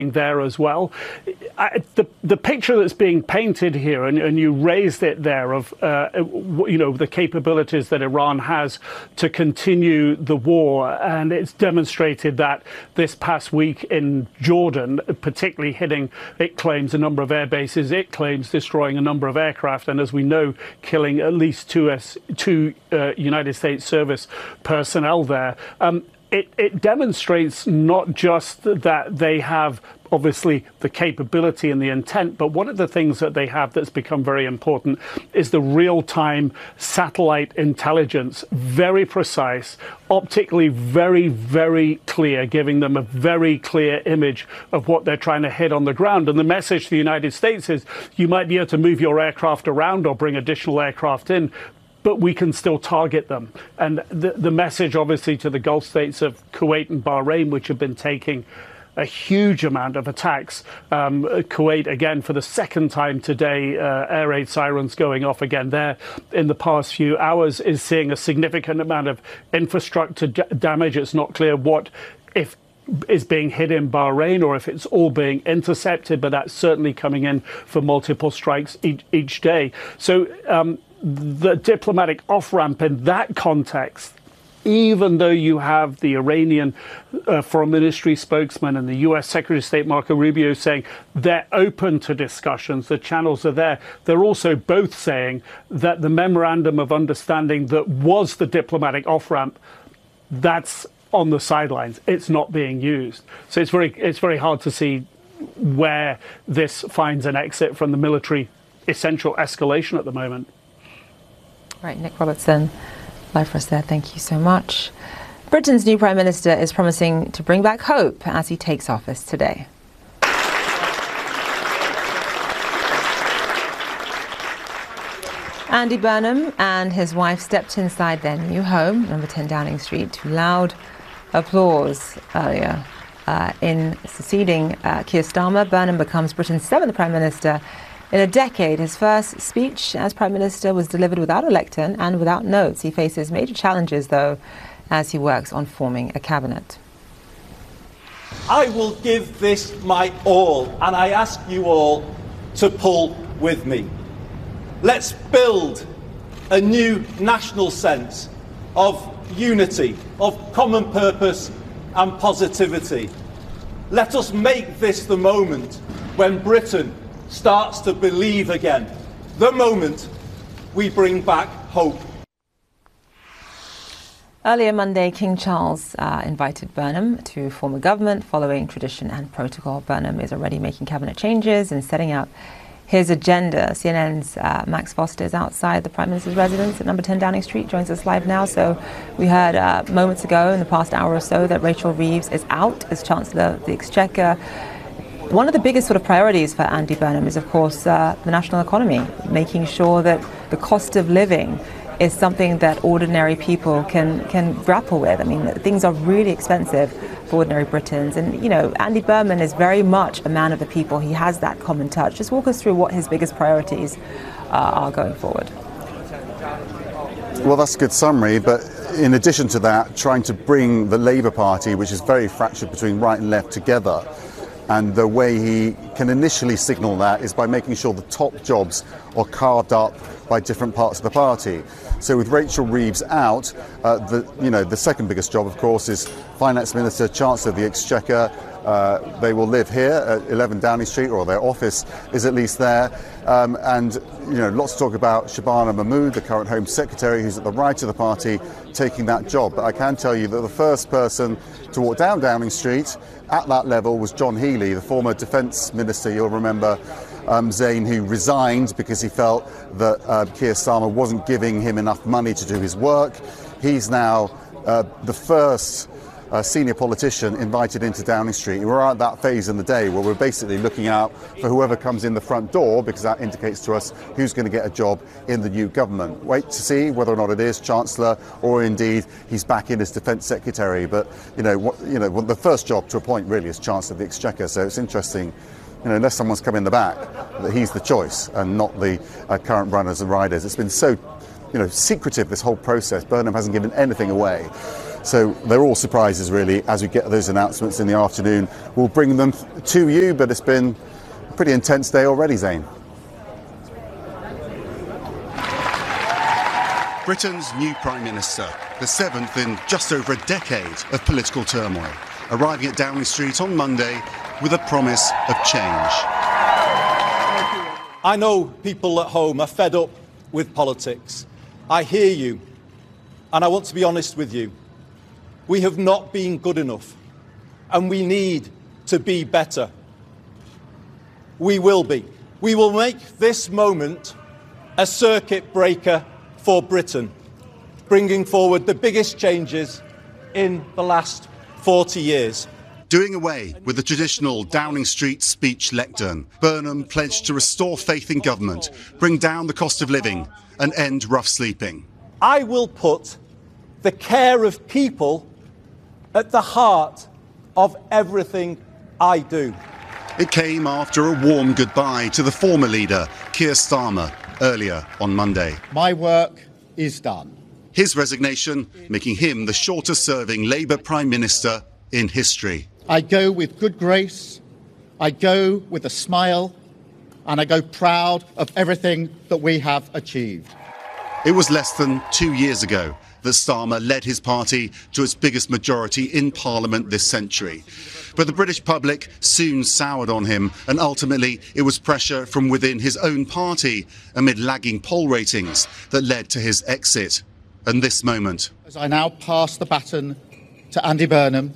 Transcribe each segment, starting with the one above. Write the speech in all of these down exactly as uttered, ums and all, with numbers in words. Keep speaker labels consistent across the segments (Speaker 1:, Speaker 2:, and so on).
Speaker 1: there as well. I, the the picture that's being painted here, and, and you raised it there, of uh, you know the capabilities that Iran has to continue the war, and it's demonstrated that this past week in Jordan, particularly hitting, it claims, a number of air bases, it claims destroying a number of aircraft, and as we know, killing at least two S, two uh, United States service personnel there. Um, It, it demonstrates not just that they have obviously the capability and the intent, but one of the things that they have that's become very important is the real-time satellite intelligence, very precise, optically very, very clear, giving them a very clear image of what they're trying to hit on the ground. And the message to the United States is you might be able to move your aircraft around or bring additional aircraft in, but we can still target them. And the, the message, obviously, to the Gulf states of Kuwait and Bahrain, which have been taking a huge amount of attacks. Um, Kuwait, again, for the second time today, uh, air raid sirens going off again there in the past few hours, is seeing a significant amount of infrastructure d- damage. It's not clear what, if is being hit in Bahrain or if it's all being intercepted, but that's certainly coming in for multiple strikes each, each day. So, um, the diplomatic off-ramp in that context, even though you have the Iranian uh, Foreign Ministry spokesman and the U S Secretary of State Marco Rubio saying they're open to discussions, the channels are there, they're also both saying that the memorandum of understanding that was the diplomatic off-ramp, that's on the sidelines. It's not being used. So it's very, it's very hard to see where this finds an exit from the military essential escalation at the moment.
Speaker 2: Right, Nick Robertson, live for us there. Thank you so much. Britain's new Prime Minister is promising to bring back hope as he takes office today. Andy Burnham and his wife stepped inside their new home, number ten Downing Street, to loud applause earlier. Uh, in succeeding uh, Keir Starmer, Burnham becomes Britain's seventh Prime Minister in a decade. His first speech as Prime Minister was delivered without a lectern and without notes. He faces major challenges, though, as he works on forming a cabinet.
Speaker 3: I will give this my all, and I ask you all to pull with me. Let's build a new national sense of unity, of common purpose and positivity. Let us make this the moment when Britain starts to believe again, the moment we bring back hope.
Speaker 2: Earlier Monday, King Charles uh, invited Burnham to form a government following tradition and protocol. Burnham is already making cabinet changes and setting out his agenda. C N N's uh, Max Foster is outside the Prime Minister's residence at number ten Downing Street, joins us live now. So we heard uh, moments ago in the past hour or so that Rachel Reeves is out as Chancellor of the Exchequer. One of the biggest sort of priorities for Andy Burnham is, of course, uh, the national economy, making sure that the cost of living is something that ordinary people can can grapple with. I mean, things are really expensive for ordinary Britons. And, you know, Andy Burnham is very much a man of the people. He has that common touch. Just walk us through what his biggest priorities uh, are going forward.
Speaker 4: Well, that's a good summary, but in addition to that, trying to bring the Labour Party, which is very fractured between right and left, together. And the way he can initially signal that is by making sure the top jobs are carved up by different parts of the party. So with Rachel Reeves out, uh, the you know the second biggest job, of course, is Finance Minister, Chancellor of the Exchequer. Uh, they will live here at eleven Downing Street, or their office is at least there. Um, and you know, lots to talk about Shabana Mahmood, the current Home Secretary, who's at the right of the party, taking that job. But I can tell you that the first person to walk down Downing Street at that level was John Healey, the former Defence Minister. You'll remember um, Zain, who resigned because he felt that uh, Keir Starmer wasn't giving him enough money to do his work. He's now uh, the first Uh, senior politician invited into Downing Street. We're at that phase in the day where we're basically looking out for whoever comes in the front door, because that indicates to us who's going to get a job in the new government. Wait to see whether or not it is Chancellor, or indeed he's back in as Defence Secretary. But you know, what, you know, the first job to appoint really is Chancellor of the Exchequer. So it's interesting, you know, unless someone's come in the back, that he's the choice and not the uh, current runners and riders. It's been so, you know, secretive, this whole process. Burnham hasn't given anything away. So they're all surprises, really. As we get those announcements in the afternoon, we'll bring them to you, but it's been a pretty intense day already, Zain. Britain's new Prime Minister, the seventh in just over a decade of political turmoil, arriving at Downing Street on Monday with a promise of change.
Speaker 3: I know people at home are fed up with politics. I hear you, and I want to be honest with you. We have not been good enough, and we need to be better. We will be. We will make this moment a circuit breaker for Britain, bringing forward the biggest changes in the last forty years.
Speaker 4: Doing away with the traditional Downing Street speech lectern, Burnham pledged to restore faith in government, bring down the cost of living and end rough sleeping.
Speaker 3: I will put the care of people at the heart of everything I do.
Speaker 4: It came after a warm goodbye to the former leader, Keir Starmer, earlier on Monday.
Speaker 5: My work is done.
Speaker 4: His resignation making him the shortest-serving Labour Prime Minister in history.
Speaker 5: I go with good grace, I go with a smile, and I go proud of everything that we have achieved.
Speaker 4: It was less than two years ago that Starmer led his party to its biggest majority in Parliament this century. But the British public soon soured on him, and ultimately it was pressure from within his own party amid lagging poll ratings that led to his exit. And this moment.
Speaker 5: As I now pass the baton to Andy Burnham,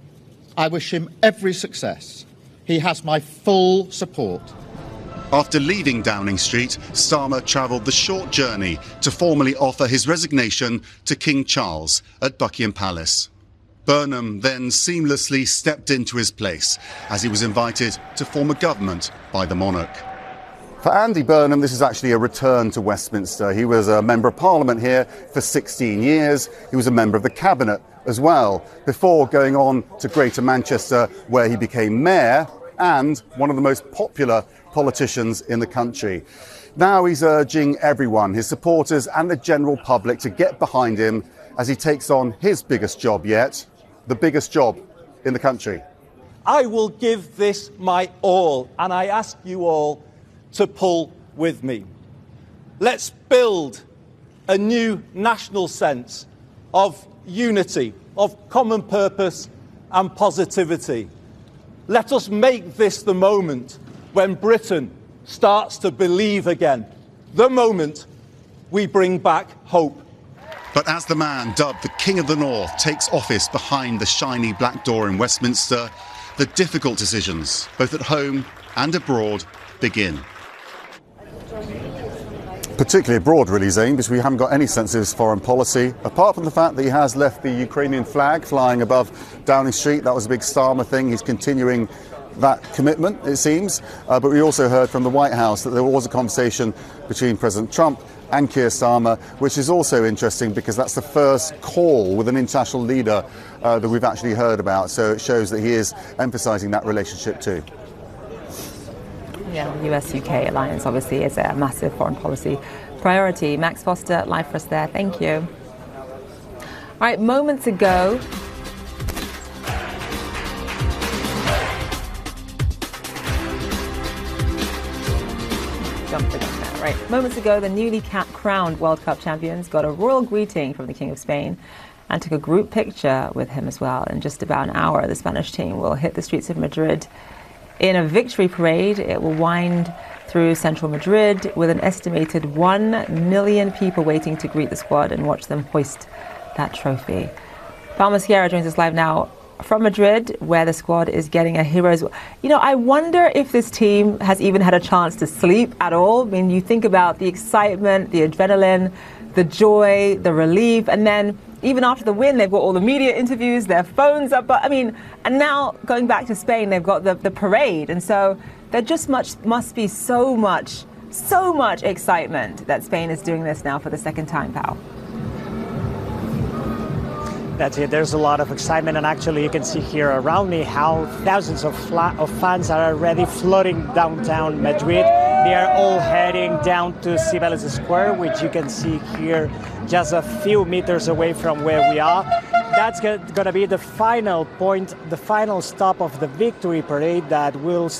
Speaker 5: I wish him every success. He has my full support.
Speaker 4: After leaving Downing Street, Starmer travelled the short journey to formally offer his resignation to King Charles at Buckingham Palace. Burnham then seamlessly stepped into his place as he was invited to form a government by the monarch. For Andy Burnham, this is actually a return to Westminster. He was a Member of Parliament here for sixteen years. He was a member of the Cabinet as well, before going on to Greater Manchester, where he became mayor and one of the most popular politicians in the country. Now he's urging everyone, his supporters and the general public, to get behind him as he takes on his biggest job yet, the biggest job in the country.
Speaker 3: I will give this my all, and I ask you all to pull with me. Let's build a new national sense of unity, of common purpose and positivity. Let us make this the moment when Britain starts to believe again, the moment we bring back hope.
Speaker 4: But as the man dubbed the King of the North takes office behind the shiny black door in Westminster, the difficult decisions, both at home and abroad, begin. Particularly abroad, really, Zain, because we haven't got any sense of his foreign policy, apart from the fact that he has left the Ukrainian flag flying above Downing Street. That was a big Starmer thing. He's continuing that commitment, it seems. Uh, but we also heard from the White House that there was a conversation between President Trump and Keir Starmer, which is also interesting because that's the first call with an international leader uh, that we've actually heard about. So it shows that he is emphasising that relationship too.
Speaker 2: Yeah, the U S U K alliance obviously is a massive foreign policy priority. Max Foster, live for us there. Thank you. All right, moments ago, jumped the gun there, right? Moments ago, the newly crowned World Cup champions got a royal greeting from the King of Spain and took a group picture with him as well. In just about an hour, the Spanish team will hit the streets of Madrid in a victory parade. It will wind through central Madrid with an estimated one million people waiting to greet the squad and watch them hoist that trophy. Palma Sierra joins us live now from Madrid, where the squad is getting a hero's... You know, I wonder if this team has even had a chance to sleep at all. I mean, you think about the excitement, the adrenaline, the joy, the relief, and then even after the win, they've got all the media interviews, their phones up. But I mean, and now going back to Spain, they've got the, the parade. And so there just much must be so much, so much excitement that Spain is doing this now for the second time, Pal.
Speaker 6: That's it. There's a lot of excitement, and actually you can see here around me how thousands of, fla- of fans are already flooding downtown Madrid. They are all heading down to Cibeles Square, which you can see here just a few meters away from where we are. that's going to be the final point, the final stop of the victory parade that will